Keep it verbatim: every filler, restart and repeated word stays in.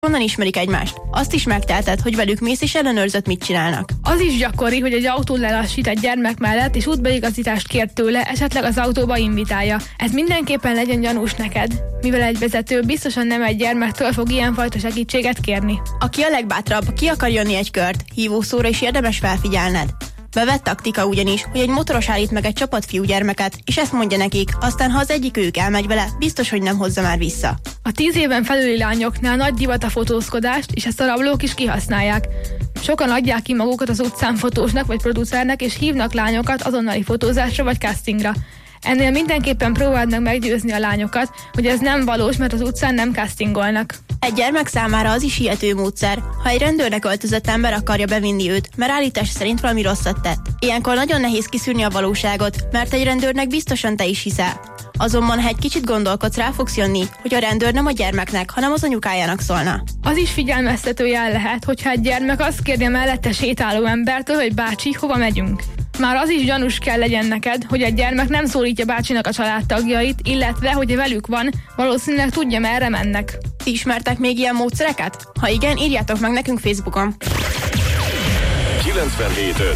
Honnan ismerik egymást? Azt is megtelted, hogy velük mész és ellenőrzött, mit csinálnak. Az is gyakori, hogy egy autó lelassít egy gyermek mellett, és útbaigazítást kér tőle, esetleg az autóba invitálja. Ez mindenképpen legyen gyanús neked, mivel egy vezető biztosan nem egy gyermektől fog ilyenfajta segítséget kérni. Aki a legbátrabb, ki akar jönni egy kört, hívószóra is érdemes felfigyelned. Bevett taktika ugyanis, hogy egy motoros állít meg egy csapat fiúgyermeket, és ezt mondja nekik, aztán ha az egyik ők elmegy vele, biztos, hogy nem hozza már vissza. A tíz éven felüli lányoknál nagy divat a fotózkodást, és ezt a rablók is kihasználják. Sokan adják ki magukat az utcán fotósnak vagy producernek, és hívnak lányokat azonnali fotózásra vagy castingra. Ennél mindenképpen próbáld meg meggyőzni a lányokat, hogy ez nem valós, mert az utcán nem castingolnak. Egy gyermek számára az is hihető módszer, ha egy rendőrnek öltözött ember akarja bevinni őt, mert állítás szerint valami rosszat tett. Ilyenkor nagyon nehéz kiszűrni a valóságot, mert egy rendőrnek biztosan te is hiszel. Azonban, ha egy kicsit gondolkodsz, rá fogsz jönni, hogy a rendőr nem a gyermeknek, hanem az anyukájának szólna. Az is figyelmeztető jel lehet, hogyha egy gyermek azt kérje mellette sétáló embertől, hogy bácsi, hova megyünk. Már az is gyanús kell legyen neked, hogy egy gyermek nem szólítja bácsinak a családtagjait, illetve, hogy velük van, valószínűleg tudja, merre mennek. Ti ismertek még ilyen módszereket? Ha igen, írjátok meg nekünk Facebookon. kilencvenhét